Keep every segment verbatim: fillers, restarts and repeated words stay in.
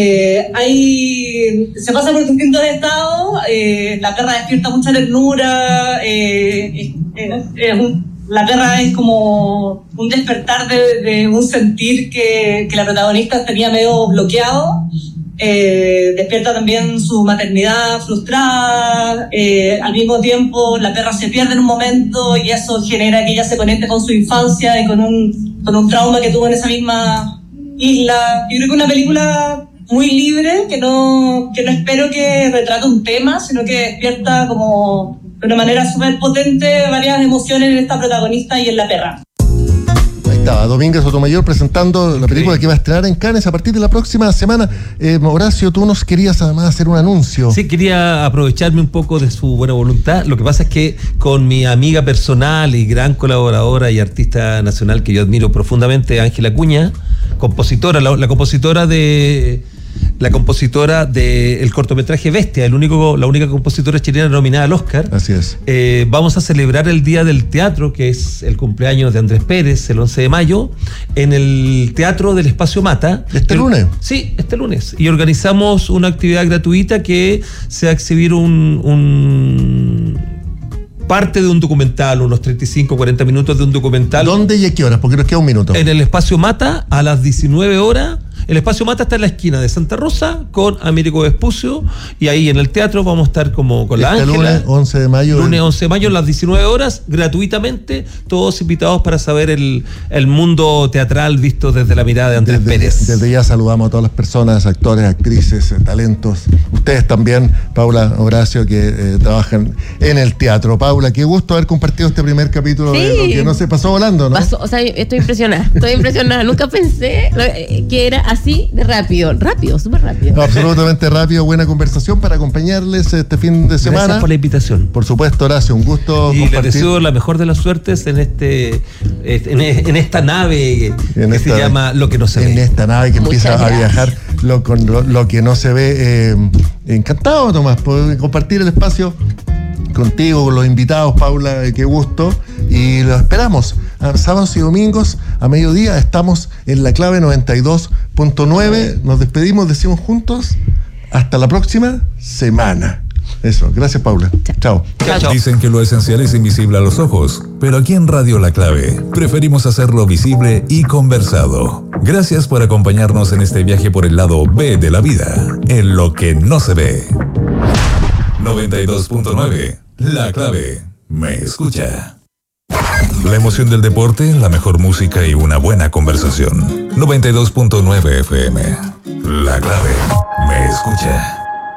Eh, hay, se pasa por distintos estados, eh, la perra despierta mucha ternura, eh, eh, eh, un, la perra es como un despertar de, de un sentir que, que la protagonista tenía medio bloqueado. Eh, despierta también su maternidad frustrada, eh, al mismo tiempo la perra se pierde en un momento y eso genera que ella se conecte con su infancia y con un, con un trauma que tuvo en esa misma isla. Yo creo que es una película muy libre, que no, que no espero que retrate un tema, sino que despierta como de una manera súper potente varias emociones en esta protagonista y en la perra. Estaba Domínguez Sotomayor presentando la película que va a estrenar en Cannes a partir de la próxima semana. Eh, Horacio, tú nos querías además hacer un anuncio. Sí, quería aprovecharme un poco de su buena voluntad. Lo que pasa es que con mi amiga personal y gran colaboradora y artista nacional que yo admiro profundamente, Ángela Acuña, compositora, la, la compositora de... la compositora del cortometraje Bestia, el único, la única compositora chilena nominada al Oscar. Así es. Eh, vamos a celebrar el Día del Teatro, que es el cumpleaños de Andrés Pérez, el once de mayo, en el Teatro del Espacio Mata. ¿Este el, lunes? Sí, este lunes. Y organizamos una actividad gratuita que se va a exhibir un... un parte de un documental, unos treinta y cinco, cuarenta minutos de un documental. ¿Dónde y a qué horas? Porque nos queda un minuto. En el Espacio Mata, a las diecinueve horas. El Espacio Mata está en la esquina de Santa Rosa con Américo Vespucio, y ahí en el teatro vamos a estar como con la este Ángela. lunes once de mayo. Lunes once de mayo a las diecinueve horas, gratuitamente, todos invitados para saber el, el mundo teatral visto desde la mirada de Andrés desde, Pérez. Desde ya saludamos a todas las personas, actores, actrices, talentos. Ustedes también, Paula, Horacio, que eh, trabajan en el teatro. Paula, qué gusto haber compartido este primer capítulo. Sí. De lo que no se pasó volando, ¿no? Pasó, o sea, estoy impresionada, estoy impresionada. Nunca pensé que era así de rápido, rápido, súper rápido. No, absolutamente rápido, buena conversación para acompañarles este fin de semana. Gracias por la invitación. Por supuesto, Horacio, un gusto y compartir. les deseo la mejor de las suertes en este en, en esta nave en que esta, se llama Lo que no se en ve. En esta nave que Muchas empieza gracias. a viajar lo, con lo, lo que no se ve. Eh, encantado, Tomás, por compartir el espacio contigo, con los invitados, Paula, eh, qué gusto. Y lo esperamos. A sábados y domingos a mediodía estamos en La Clave noventa y dos punto nueve. Nos despedimos, decimos juntos, hasta la próxima semana. Eso, gracias, Paula. Chao. Chao, chao. Dicen que lo esencial es invisible a los ojos, pero aquí en Radio La Clave preferimos hacerlo visible y conversado. Gracias por acompañarnos en este viaje por el lado B de la vida, en lo que no se ve. noventa y dos punto nueve, La Clave, me escucha. La emoción del deporte, la mejor música y una buena conversación. noventa y dos punto nueve F M. La Clave, me escucha.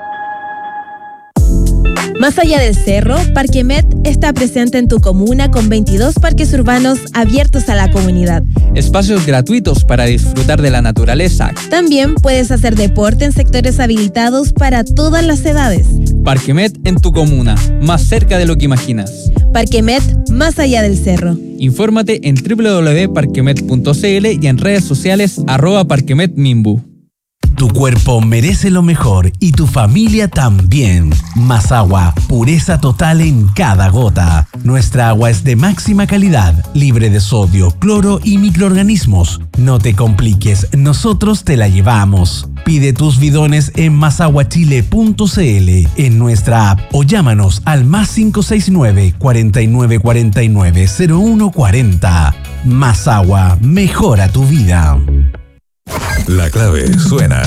Más allá del cerro, Parquemet está presente en tu comuna con veintidós parques urbanos abiertos a la comunidad. Espacios gratuitos para disfrutar de la naturaleza. También puedes hacer deporte en sectores habilitados para todas las edades. Parquemet en tu comuna, más cerca de lo que imaginas. Parquemet, más allá del cerro. Infórmate en doble u doble u doble u punto parquemet punto c l y en redes sociales arroba parquemetmimbu. Tu cuerpo merece lo mejor y tu familia también. Más agua, pureza total en cada gota. Nuestra agua es de máxima calidad, libre de sodio, cloro y microorganismos. No te compliques, nosotros te la llevamos. Pide tus bidones en masaguachile punto c l, en nuestra app, o llámanos al más cinco seis nueve, cuatro nueve cuatro nueve, cero uno cuatro cero. Más agua, mejora tu vida. La Clave suena